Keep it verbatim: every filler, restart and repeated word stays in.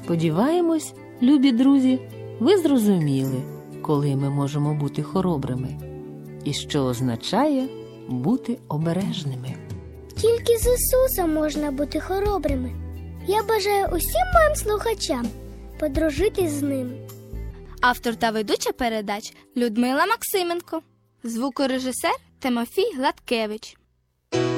Сподіваємось, любі друзі, ви зрозуміли, коли ми можемо бути хоробрими і що означає бути обережними. Тільки з Ісусом можна бути хоробрими. Я бажаю усім моїм слухачам подружитись з ним. Автор та ведуча передач Людмила Максименко. Звукорежисер Тимофій Гладкевич.